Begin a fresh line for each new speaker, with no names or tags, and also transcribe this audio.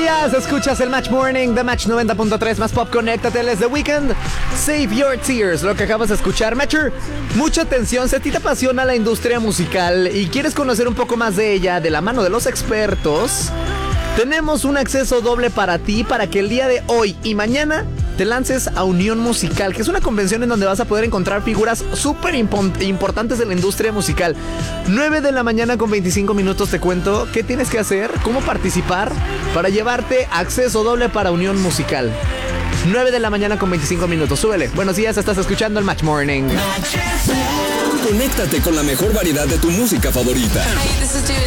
días, escuchas el Match Morning de Match 90.3 más Pop. Conéctate, es The Weeknd. Save Your Tears, lo que acabas de escuchar. Matcher, mucha atención. Si a ti te apasiona la industria musical y quieres conocer un poco más de ella de la mano de los expertos, tenemos un acceso doble para ti para que el día de hoy y mañana te lances a Unión Musical, que es una convención en donde vas a poder encontrar figuras súper importantes de la industria musical. 9 de la mañana con 25 minutos te cuento qué tienes que hacer, cómo participar para llevarte acceso doble para Unión Musical. 9 de la mañana con 25 minutos. Súbele. Buenos días, estás escuchando el Match Morning.
Conéctate con la mejor variedad de tu música favorita.
Hey, this is Dua